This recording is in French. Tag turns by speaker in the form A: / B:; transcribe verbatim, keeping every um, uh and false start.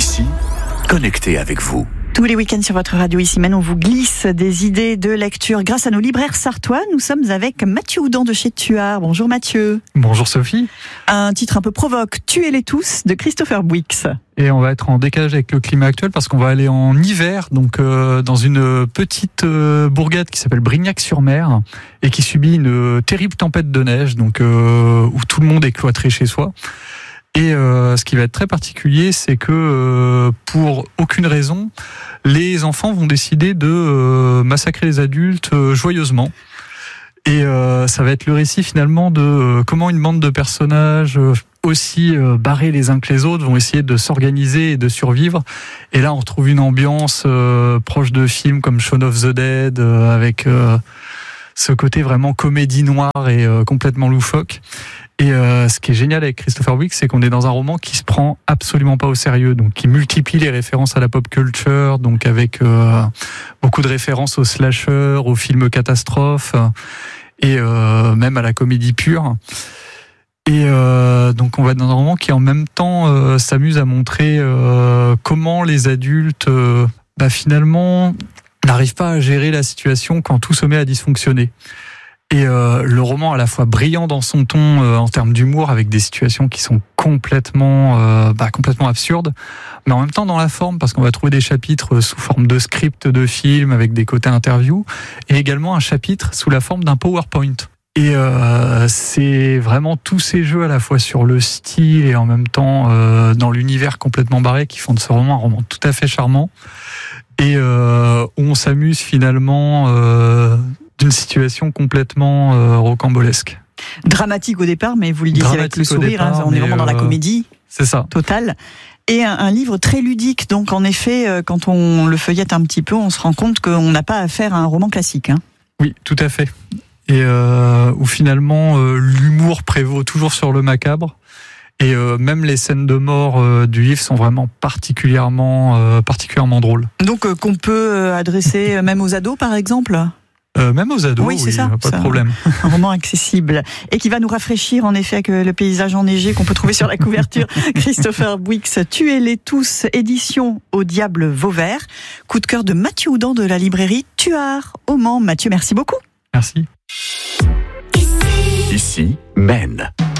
A: Ici, connecté avec vous.
B: Tous les week-ends sur votre radio Ici Mène, on vous glisse des idées de lecture grâce à nos libraires sartois. Nous sommes avec Mathieu Houdan de chez Tuard. Bonjour Mathieu.
C: Bonjour Sophie.
B: Un titre un peu provoque, Tuez-les tous de Christopher Wicks.
C: Et on va être en décalage avec le climat actuel parce qu'on va aller en hiver, donc euh, dans une petite euh, bourgade qui s'appelle Brignac-sur-Mer et qui subit une terrible tempête de neige, donc euh, où tout le monde est cloîtré chez soi. Et euh, ce qui va être très particulier, c'est que euh, pour aucune raison, les enfants vont décider de euh, massacrer les adultes euh, joyeusement. Et euh, ça va être le récit finalement de euh, comment une bande de personnages euh, aussi euh, barrés les uns que les autres vont essayer de s'organiser et de survivre. Et là, on retrouve une ambiance euh, proche de films comme Shaun of the Dead, euh, avec euh, ce côté vraiment comédie noire et euh, complètement loufoque. Et euh, ce qui est génial avec Christopher Wicks, c'est qu'on est dans un roman qui se prend absolument pas au sérieux, donc qui multiplie les références à la pop culture, donc avec euh, beaucoup de références aux slashers, aux films catastrophes, et euh, même à la comédie pure. Et euh, donc on va être dans un roman qui en même temps euh, s'amuse à montrer euh, comment les adultes, euh, bah, finalement, n'arrivent pas à gérer la situation quand tout se met à dysfonctionner. Et euh, le roman à la fois brillant dans son ton euh, en termes d'humour, avec des situations qui sont complètement, euh, bah, complètement absurdes, mais en même temps dans la forme, parce qu'on va trouver des chapitres sous forme de script de film avec des côtés interviews, et également un chapitre sous la forme d'un PowerPoint. Et euh, c'est vraiment tous ces jeux à la fois sur le style et en même temps euh, dans l'univers complètement barré qui font de ce roman un roman tout à fait charmant, et euh, où on s'amuse finalement euh, d'une situation complètement euh, rocambolesque.
B: Dramatique au départ, mais vous le disiez avec le sourire, départ, hein, on est vraiment dans la comédie
C: c'est ça.
B: Totale. Et un, un livre très ludique, donc en effet, euh, quand on le feuillette un petit peu, on se rend compte qu'on n'a pas affaire à un roman classique. Hein.
C: Oui, tout à fait. Et euh, où finalement euh, l'humour prévaut toujours sur le macabre. Et euh, même les scènes de mort euh, du livre sont vraiment particulièrement, euh, particulièrement drôles.
B: Donc euh, qu'on peut euh, adresser euh, même aux ados, par exemple ?
C: Euh, même aux ados,
B: oui, c'est
C: oui,
B: ça,
C: pas
B: ça,
C: de problème.
B: Un roman accessible et qui va nous rafraîchir en effet avec le paysage enneigé qu'on peut trouver sur la couverture. Christopher Wicks, Tuez-les tous, édition Au Diable Vauvert. Coup de cœur de Mathieu Houdan de la librairie Tuard au Mans. Mathieu, merci beaucoup.
C: Merci.
A: Ici, Mène.